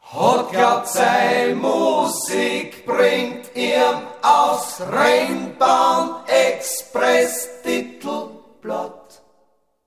Hat glaubt, sei Musik bringt ihm aufs Rheinbahn Express Titelblatt.